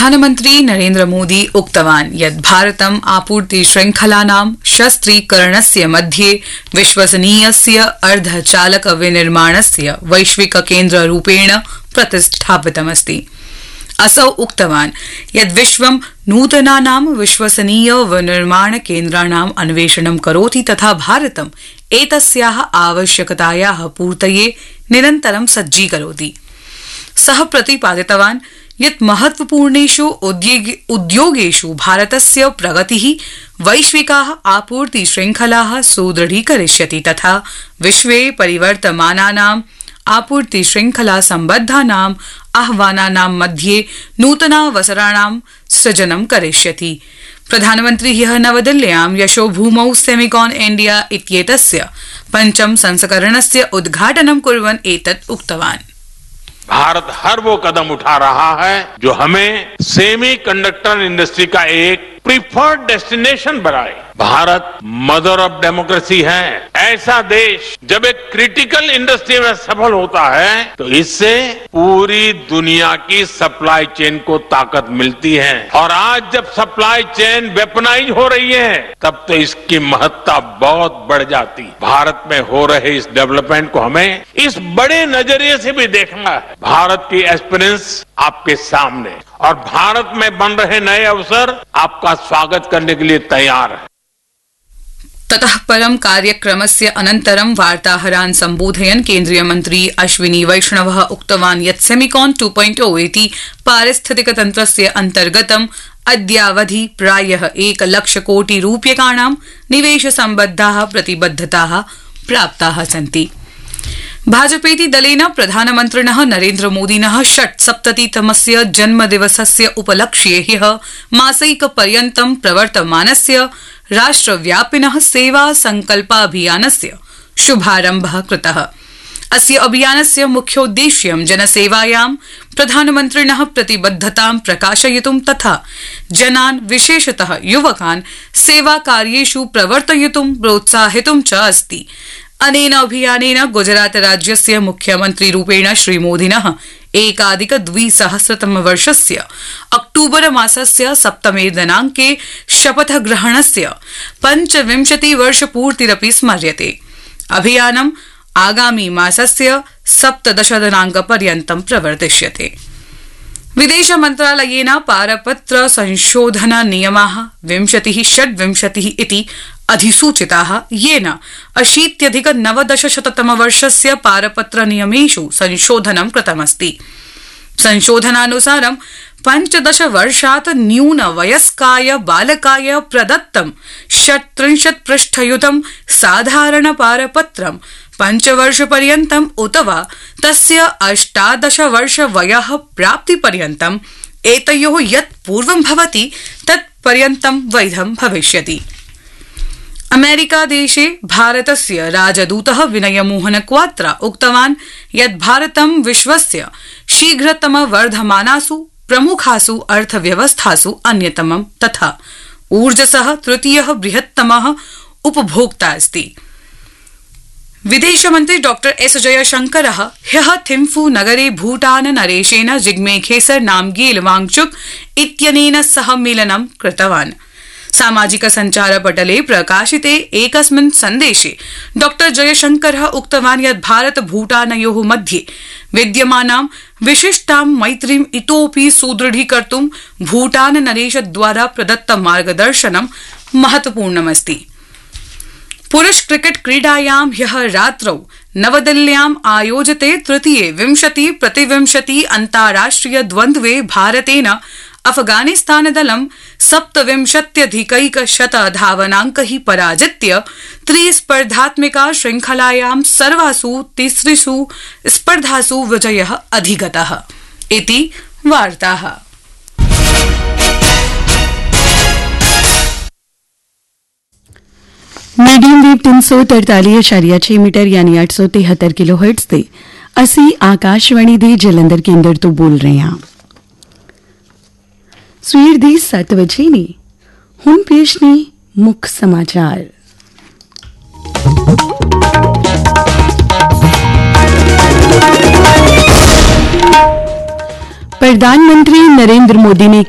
प्रधानमंत्री नरेंद्र मोदी उक्तवान् यत् भारतम् आपूर्ति श्रृंखलानां शस्त्रीकरणस्य मध्ये विश्वसनीयस्य अर्धचालक विनिर्माणस्य वैश्विक केन्द्ररूपेण प्रतिष्ठापितमस्ति। असौ उक्तवान् यत् विश्वं नूतनानां विश्वसनीय विनिर्माण केन्द्राणाम् अन्वेषणं करोति तथा भारतम् एतस्याः आवश्यकतायाः पूर्तये निरन्तरं सज्जीकरोति। सः प्रतिपादितवान् यत् महत्वपूर्णेषु उद्योगेषु भारतस्य प्रगतिः वैश्विकाः आपूर्ति श्रृंखलाः सुदृढीकरिष्यति तथा विश्वे परिवर्तमानानाम् आपूर्ति श्रृंखला सम्बद्धानाम् आह्वानानां मध्ये नूतनावसराणां सृजनं करिष्यति। प्रधानमन्त्री ह्यः नवदिल्ल्यां यशोभूमौ सेमिकॉन इंडिया इत्येतस्य 5ं संस्करणस्य उद्घाटनं कुर्वन् एतत् उक्तवान्। भारत हर वो कदम उठा रहा है जो हमें सेमीकंडक्टर इंडस्ट्री का एक प्रीफर्ड डेस्टिनेशन बनाए। भारत मदर ऑफ डेमोक्रेसी है। ऐसा देश जब एक क्रिटिकल इंडस्ट्री में सफल होता है तो इससे पूरी दुनिया की सप्लाई चेन को ताकत मिलती है और आज जब सप्लाई चेन वेपनाइज हो रही है तब तो इसकी महत्ता बहुत बढ़ जाती। भारत में हो रहे इस डेवलपमेंट को हमें इस बड़े नजरिए से भी देखना है। भारत की एक्सपीरियंस आपके सामने और भारत में बन रहे नए अवसर आपका स्वागत करने के लिए तैयार है। ततः परं कार्यक्रमस्य अनन्तरं वार्ताहरान् सम्बोधयन् केन्द्रीय मन्त्री अश्विनी वैष्णवः उक्तवान् यत् सेमिकॉन 2.0 इति पारिस्थितिकतन्त्रस्य अन्तर्गतम् अद्यावधि प्रायः 1 लाख कोटि रूप्यकाणां निवेशसम्बद्धाः प्रतिबद्धताः प्राप्ताः सन्ति। भाजपेति दलेन प्रधानमन्त्रिणः नरेन्द्र मोदिनः 70तमस्य जन्मदिवसस्य उपलक्ष्ये ह्यः मासैकपर्यन्तं प्रवर्तमानस्य राष्ट्रव्यापिनः सेवा संकल्पाभियानस्य शुभारम्भः कृतः। अस्य अभियानस्य मुख्योद्देश्यं जनसेवायां प्रधानमन्त्रिणः प्रतिबद्धतां प्रकाशयितुं तथा जनान् विशेषतः युवकान् सेवाकार्येषु प्रवर्तयितुं प्रोत्साहितुं च अस्ति। अनेन अभियानेन गुजरात राज्यस्य मुख्यमन्त्रीरूपेण श्रीमोदिनः 2021 अक्टूबर मासस्य 7 दिनाङ्के शपथग्रहणस्य 25 वर्षपूर्तिरपि स्मर्यते। अभियानम् आगामी मासस्य 17 दिनाङ्कपर्यन्तं प्रवर्तिष्यते। विदेश मन्त्रालयेन पारपत्र संशोधन नियमाः 2026 इति अधिसूचिताः येन 80-90-शततमवर्षस्य पारपत्र नियमेषु संशोधनं कृतमस्ति। संशोधनानुसारं 15 वर्षात् न्यूनवयस्काय बालकाय प्रदत्तं 36 पृष्ठयुतं साधारण पारपत्रं 5 वर्षपर्यन्तम् उत वा तस्य 18 वर्ष वयः प्राप्तिपर्यन्तम् एतयोः यत् पूर्वं भवति तत् पर्यन्तं वैधं भविष्यति। अमेरिका देशे भारतस्य राजदूतः विनय मोहन क्वात्रा उक्तवान् यत् भारतं विश्वस्य शीघ्रतम वर्धमानासु प्रमुखासु अर्थव्यवस्थासु अन्यतमं तथा ऊर्जसः तृतीयः बृहत्तमः उपभोक्ता अस्ति। विदेशमन्त्री डॉ एस जयशंकरः ह्यः थिम्फू नगरे भूटान नरेशेन जिग्मे खेसर नामग्येल वांगचुक इत्यनेन सह मेलनं कृतवान्। सामाजिक संचार पटले प्रकाशिते एकस्मिन् सन्देशे डॉ जयशंकरः उक्तवान् यत् भारत भूटानयोः मध्ये विद्यमानां विशिष्टां मैत्रीम् इतोऽपि सुदृढीकर्तुं भूटान नरेशद्वारा प्रदत्त मार्गदर्शनं महत्वपूर्णमस्ति। पुरुष क्रिकेट क्रीडायां ह्यः रात्रौ नवदिल्ल्याम् आयोजिते तृतीये 20-20 अन्ताराष्ट्रिय द्वन्द्वे भारतेन अफगानिस्तानदलं 27-100 धावनाङ्कैः पराजित्य त्रिस्पर्धात्मिका श्रृंखलायां सर्वासु 3 स्पर्धासु विजयः अधिगतः इति वार्ताः। मीडियम वेव 343.6 मीटर यानी 873 किलोहर्ट्ज ਤੇ ਅਸੀਂ ਆਕਾਸ਼ਵਾਣੀ ਦੇ ਜਲੰਧਰ ਕੇਂਦਰ ਤੋਂ ਬੋਲ ਰਹੇ ਹਾਂ। ਸਵੇਰ ਦੇ 7 ਵਜੇ ਨੇ ਹੁਣ ਪੇਸ਼ ਨੇ ਮੁੱਖ ਸਮਾਚਾਰ। प्रधानमंत्री नरेंद्र मोदी ने